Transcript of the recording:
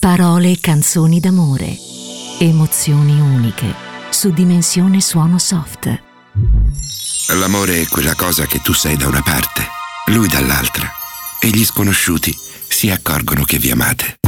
Parole e canzoni d'amore. Emozioni uniche. Su Dimensione Suono Soft. L'amore è quella cosa che tu sei da una parte, lui dall'altra, e gli sconosciuti si accorgono che vi amate.